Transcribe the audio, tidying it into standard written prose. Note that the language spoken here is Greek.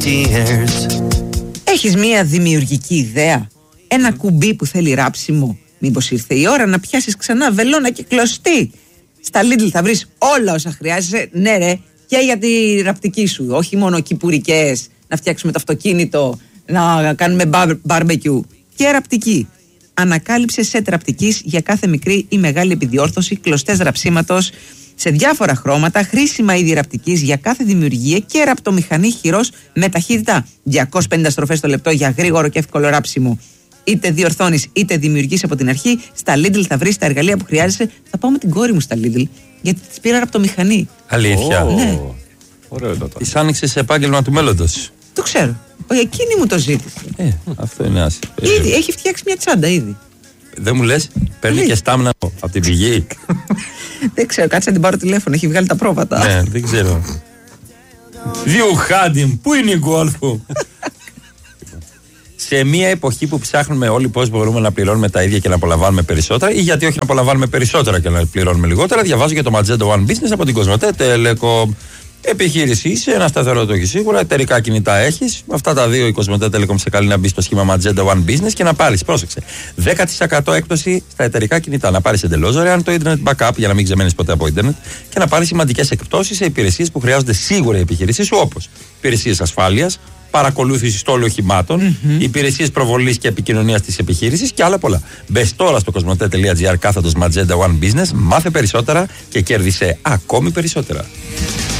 Έχεις μία δημιουργική ιδέα? Ένα κουμπί που θέλει ράψιμο? Μήπως ήρθε η ώρα να πιάσεις ξανά βελόνα και κλωστή? Στα Lidl θα βρεις όλα όσα χρειάζεσαι. Ναι ρε, και για τη ραπτική σου. Όχι μόνο κυπουρικές, να φτιάξουμε το αυτοκίνητο, να κάνουμε barbecue. Και ραπτική. Ανακάλυψε σετ ραπτικής για κάθε μικρή ή μεγάλη επιδιόρθωση, κλωστές ραψίματος σε διάφορα χρώματα, χρήσιμα είδη ραπτικής για κάθε δημιουργία και ραπτομηχανή χειρός με ταχύτητα 250 στροφές το λεπτό για γρήγορο και εύκολο ράψιμο. Είτε διορθώνεις είτε δημιουργείς από την αρχή, στα Lidl θα βρεις τα εργαλεία που χρειάζεσαι. Θα πάω με την κόρη μου στα Lidl, γιατί της πήρα ραπτομηχανή. Αλήθεια? Ναι. Ωραίο τότε. Της άνοιξες επάγγελμα του μέλλοντος. Το ξέρω. Εκείνη μου το ζήτησε. Αυτό είναι άσυ. Ήδη έχει φτιάξει μια τσάντα ήδη. Δεν μου λες, παίρνει και στάμνα από την πηγή. Δεν ξέρω, κάτσε να την πάρω τηλέφωνο. Έχει βγάλει τα πρόβατα. Ναι, δεν ξέρω. Διουχάντιμ, πού είναι η γκολφου? Σε μια εποχή που ψάχνουμε όλοι πώς μπορούμε να πληρώνουμε τα ίδια και να απολαμβάνουμε περισσότερα, ή γιατί όχι να απολαμβάνουμε περισσότερα και να πληρώνουμε λιγότερα, διαβάζω για το Magenta One Business από την Cosmote Telecom. Επιχείρηση είσαι, ένα σταθερό το έχει σίγουρα, εταιρικά κινητά έχεις. Αυτά τα δύο η Cosmote Telecom σε καλεί να μπει στο σχήμα Magenta One Business και να πάρεις, πρόσεξε, 10% έκπτωση στα εταιρικά κινητά. Να πάρεις εντελώς δωρεάν το Internet Backup για να μην ξεμένεις ποτέ από Internet και να πάρεις σημαντικές εκπτώσεις σε υπηρεσίες που χρειάζονται σίγουρα η επιχείρησή σου, όπως υπηρεσίες ασφάλειας, παρακολούθηση στόλου οχημάτων, υπηρεσίες προβολής και επικοινωνίας της επιχείρησης και άλλα πολλά. Μπες τώρα στο cosmote.gr/Magenta One Business, μάθε περισσότερα και κέρδισε ακόμη περισσότερα.